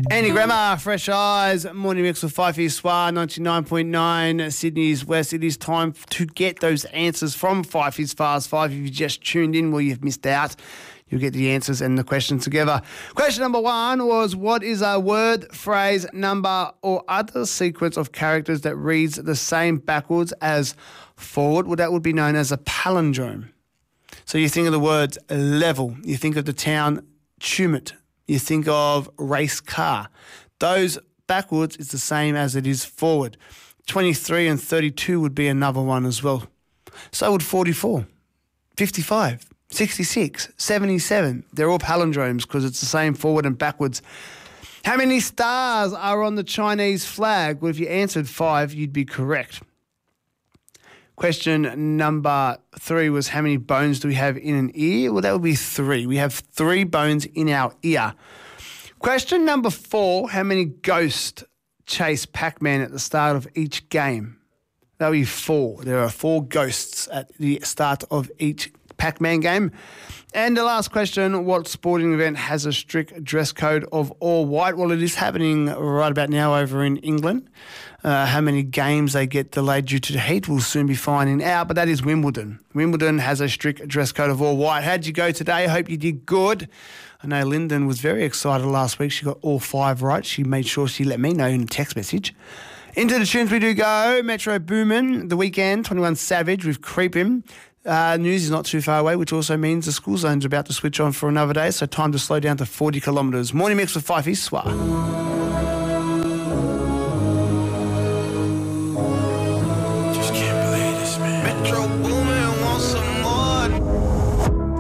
Andy Grammer, Fresh Eyes, Morning Mix with Fifey Swar, 99.9 Sydney's West. It is time to get those answers from Fifey's Fast Five. If you just tuned in, well, you've missed out. You'll get the answers and the questions together. Question number one was, what is a word, phrase, number, or other sequence of characters that reads the same backwards as forward? Well, that would be known as a palindrome. So you think of the words level, you think of the town Tumut, you think of race car. Those backwards is the same as it is forward. 23 and 32 would be another one as well. So would 44, 55, 66, 77. They're all palindromes because it's the same forward and backwards. How many stars are on the Chinese flag? Well, if you answered 5, you'd be correct. Question number 3 was, how many bones do we have in an ear? Well, that would be 3. We have 3 bones in our ear. Question number 4, how many ghosts chase Pac-Man at the start of each game? That would be 4. There are 4 ghosts at the start of each Pac-Man game. And the last question, what sporting event has a strict dress code of all white? Well, it is happening right about now over in England. How many games they get delayed due to the heat, we'll soon be finding out, but that is Wimbledon. Wimbledon has a strict dress code of all white. How'd you go today? I hope you did good. I know Lyndon was very excited last week. She got all 5 right. She made sure she let me know in a text message. Into the tunes we do go. Metro Boomin, The Weekend, 21 Savage with Creepin'. News is not too far away, which also means the school zone's about to switch on for another day, so time to slow down to 40 kilometres. Morning Mix with Fifey Swar.